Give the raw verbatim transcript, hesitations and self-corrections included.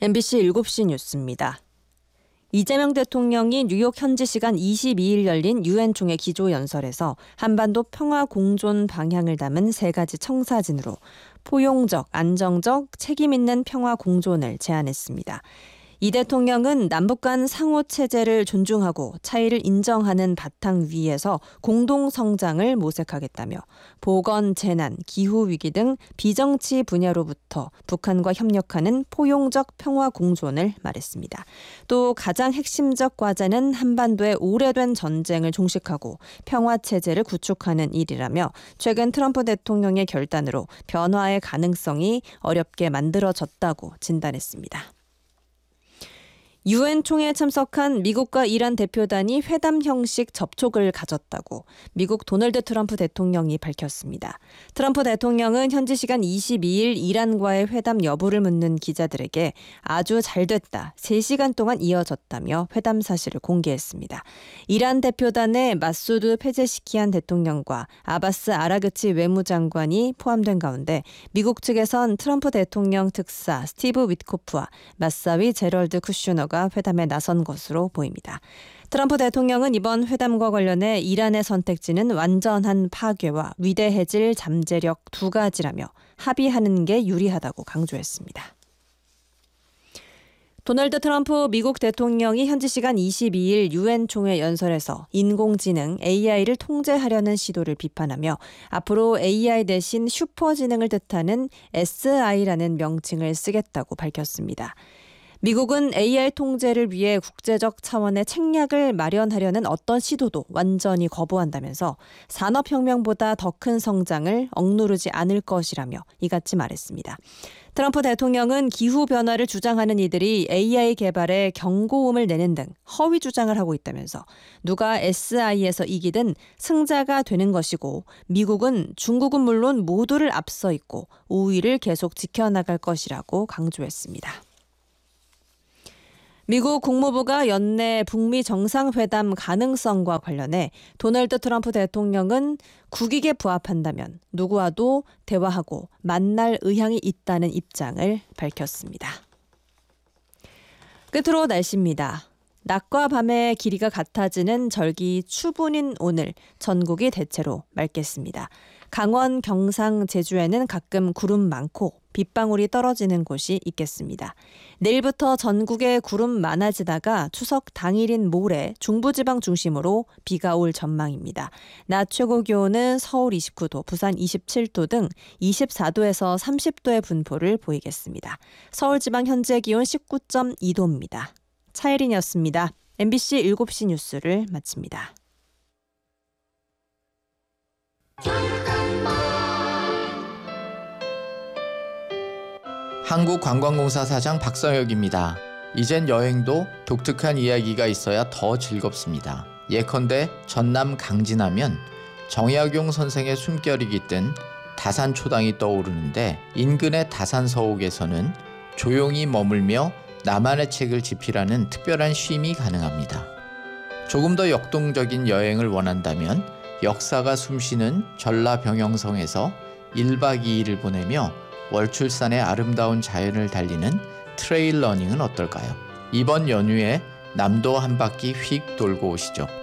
엠비씨 일곱 시 뉴스입니다. 이재명 대통령이 뉴욕 현지 시간 이십이 일 열린 유엔 총회 기조연설에서 한반도 평화 공존 방향을 담은 세 가지 청사진으로 포용적, 안정적, 책임 있는 평화 공존을 제안했습니다. 이 대통령은 남북 간 상호 체제를 존중하고 차이를 인정하는 바탕 위에서 공동 성장을 모색하겠다며 보건, 재난, 기후 위기 등 비정치 분야로부터 북한과 협력하는 포용적 평화 공존을 말했습니다. 또 가장 핵심적 과제는 한반도의 오래된 전쟁을 종식하고 평화 체제를 구축하는 일이라며 최근 트럼프 대통령의 결단으로 변화의 가능성이 어렵게 만들어졌다고 진단했습니다. 유엔 총회에 참석한 미국과 이란 대표단이 회담 형식 접촉을 가졌다고 미국 도널드 트럼프 대통령이 밝혔습니다. 트럼프 대통령은 현지 시간 이십이 일 이란과의 회담 여부를 묻는 기자들에게 아주 잘 됐다, 세 시간 동안 이어졌다며 회담 사실을 공개했습니다. 이란 대표단에 마수드 페제시키안 대통령과 아바스 아라그치 외무장관이 포함된 가운데 미국 측에선 트럼프 대통령 특사 스티브 위트코프와 마사위 제럴드 쿠슈너가 회담에 나선 것으로 보입니다. 트럼프 대통령은 이번 회담과 관련해 이란의 선택지는 완전한 파괴와 위대해질 잠재력 두 가지라며 합의하는 게 유리하다고 강조했습니다. 도널드 트럼프 미국 대통령이 현지 시간 이십이 일 유엔 총회 연설에서 인공지능 에이아이를 통제하려는 시도를 비판하며 앞으로 에이아이 대신 슈퍼지능을 뜻하는 에스아이라는 명칭을 쓰겠다고 밝혔습니다. 미국은 에이아이 통제를 위해 국제적 차원의 책략을 마련하려는 어떤 시도도 완전히 거부한다면서 산업혁명보다 더 큰 성장을 억누르지 않을 것이라며 이같이 말했습니다. 트럼프 대통령은 기후변화를 주장하는 이들이 에이아이 개발에 경고음을 내는 등 허위 주장을 하고 있다면서 누가 에스아이에서 이기든 승자가 되는 것이고 미국은 중국은 물론 모두를 앞서 있고 우위를 계속 지켜나갈 것이라고 강조했습니다. 미국 국무부가 연내 북미 정상회담 가능성과 관련해 도널드 트럼프 대통령은 국익에 부합한다면 누구와도 대화하고 만날 의향이 있다는 입장을 밝혔습니다. 끝으로 날씨입니다. 낮과 밤의 길이가 같아지는 절기 추분인 오늘 전국이 대체로 맑겠습니다. 강원, 경상, 제주에는 가끔 구름 많고 빗방울이 떨어지는 곳이 있겠습니다. 내일부터 전국에 구름 많아지다가 추석 당일인 모레 중부지방 중심으로 비가 올 전망입니다. 낮 최고 기온은 서울 이십구 도, 부산 이십칠 도 등 이십사 도에서 삼십 도의 분포를 보이겠습니다. 서울지방 현재 기온 십구 점 이 도입니다. 차혜린이었습니다. 엠비씨 일곱 시 뉴스를 마칩니다. 한국관광공사 사장 박성혁입니다. 이젠 여행도 독특한 이야기가 있어야 더 즐겁습니다. 예컨대 전남 강진하면 정약용 선생의 숨결이 깃든 다산초당이 떠오르는데 인근의 다산서옥에서는 조용히 머물며 나만의 책을 집필하는 특별한 쉼이 가능합니다. 조금 더 역동적인 여행을 원한다면 역사가 숨쉬는 전라병영성에서 일 박 이 일을 보내며 월출산의 아름다운 자연을 달리는 트레일 러닝은 어떨까요? 이번 연휴에 남도 한 바퀴 휙 돌고 오시죠.